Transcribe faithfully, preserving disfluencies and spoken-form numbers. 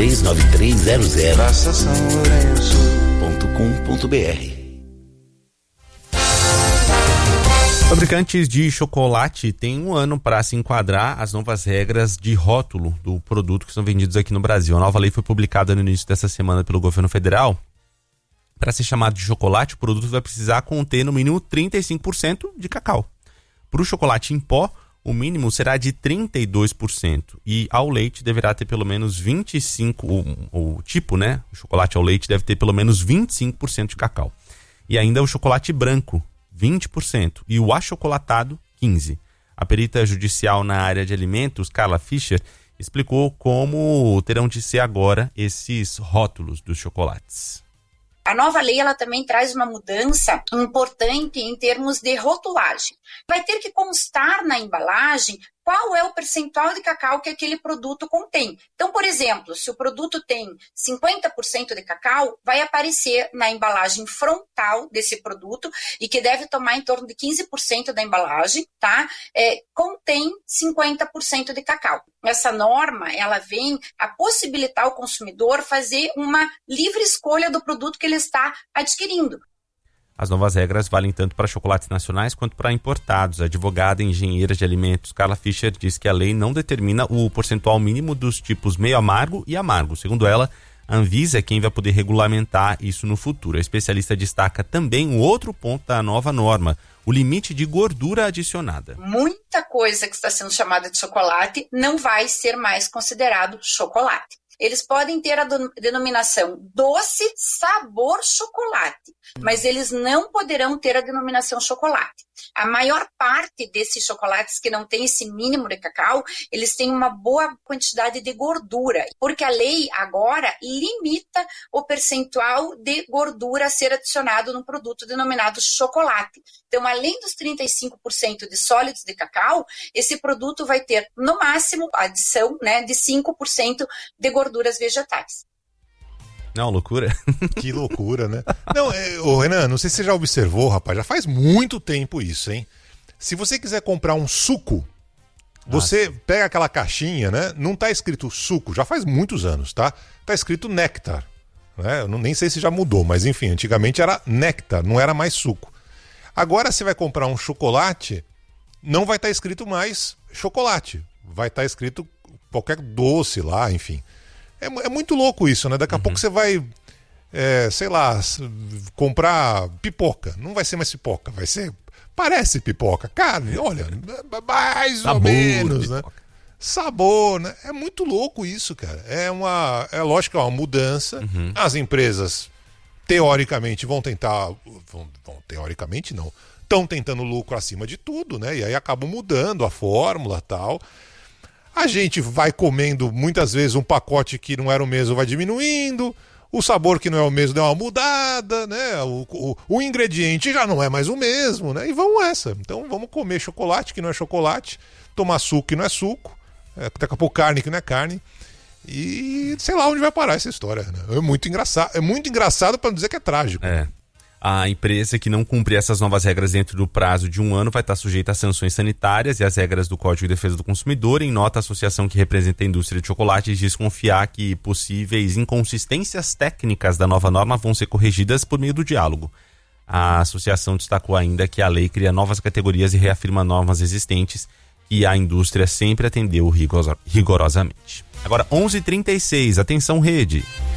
três nove três zero zero. Praça São Lourenço ponto com ponto b r. Fabricantes de chocolate têm um ano para se enquadrar às novas regras de rótulo do produto que são vendidos aqui no Brasil. A nova lei foi publicada no início dessa semana pelo governo federal. Para ser chamado de chocolate, o produto vai precisar conter no mínimo trinta e cinco por cento de cacau. Para o chocolate em pó, o mínimo será de trinta e dois por cento. E ao leite deverá ter pelo menos vinte e cinco por cento, o, o tipo, né? O chocolate ao leite deve ter pelo menos vinte e cinco por cento de cacau. E ainda o chocolate branco, vinte por cento, e o achocolatado, quinze por cento. A perita judicial na área de alimentos, Carla Fischer, explicou como terão de ser agora esses rótulos dos chocolates. A nova lei ela também traz uma mudança importante em termos de rotulagem. Vai ter que constar na embalagem qual é o percentual de cacau que aquele produto contém. Então, por exemplo, se o produto tem cinquenta por cento de cacau, vai aparecer na embalagem frontal desse produto, e que deve tomar em torno de quinze por cento da embalagem, tá? É, contém cinquenta por cento de cacau. Essa norma, ela vem a possibilitar ao consumidor fazer uma livre escolha do produto que ele está adquirindo. As novas regras valem tanto para chocolates nacionais quanto para importados. A advogada e engenheira de alimentos Carla Fischer diz que a lei não determina o percentual mínimo dos tipos meio amargo e amargo. Segundo ela, a Anvisa é quem vai poder regulamentar isso no futuro. A especialista destaca também um outro ponto da nova norma, o limite de gordura adicionada. Muita coisa que está sendo chamada de chocolate não vai ser mais considerado chocolate. Eles podem ter a denominação doce sabor chocolate, mas eles não poderão ter a denominação chocolate. A maior parte desses chocolates que não tem esse mínimo de cacau, eles têm uma boa quantidade de gordura, porque a lei agora limita o percentual de gordura a ser adicionado no produto denominado chocolate. Então, além dos trinta e cinco por cento de sólidos de cacau, esse produto vai ter, no máximo, a adição, né, de cinco por cento de gorduras vegetais. Não, loucura. Que loucura, né? Não, é, ô Renan, não sei se você já observou, rapaz, já faz muito tempo isso, hein? Se você quiser comprar um suco, você ah, pega aquela caixinha, né? Não tá escrito suco, já faz muitos anos, tá? Tá escrito néctar, né? Eu não, nem sei se já mudou, mas enfim, antigamente era néctar, não era mais suco. Agora você vai comprar um chocolate, não vai estar escrito mais chocolate, vai estar escrito qualquer doce lá, enfim. É, é muito louco isso, né? Daqui a uhum. pouco você vai, é, sei lá, comprar pipoca. Não vai ser mais pipoca, vai ser... Parece pipoca. Carne, olha, mais Sabor, ou menos, pipoca. Né? Sabor, né? É muito louco isso, cara. É uma... É lógico que é uma mudança. Uhum. As empresas, teoricamente, vão tentar... Vão, vão, teoricamente, não. Estão tentando lucro acima de tudo, né? E aí acabam mudando a fórmula e tal... A gente vai comendo muitas vezes um pacote que não era o mesmo, vai diminuindo, o sabor que não é o mesmo deu uma mudada, né? O, o, o ingrediente já não é mais o mesmo, né? E vamos essa. Então vamos comer chocolate que não é chocolate, tomar suco que não é suco, é, daqui a pouco carne que não é carne. E sei lá onde vai parar essa história, né? É muito engraçado, é muito engraçado para não dizer que é trágico. É. A empresa que não cumprir essas novas regras dentro do prazo de um ano vai estar sujeita a sanções sanitárias e às regras do Código de Defesa do Consumidor. Em nota, a associação que representa a indústria de chocolates diz confiar que possíveis inconsistências técnicas da nova norma vão ser corrigidas por meio do diálogo. A associação destacou ainda que a lei cria novas categorias e reafirma normas existentes que a indústria sempre atendeu rigorosamente. Agora, onze e trinta e seis, atenção rede.